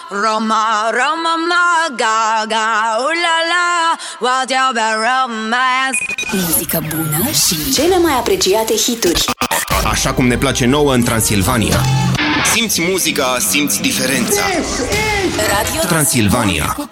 Roma, Roma, ma, ga, ga, la, what your romance. Muzică bună și cele mai apreciate hituri. Așa cum ne place nouă în Transilvania. Simți muzica, simți diferența. Radio Transilvania.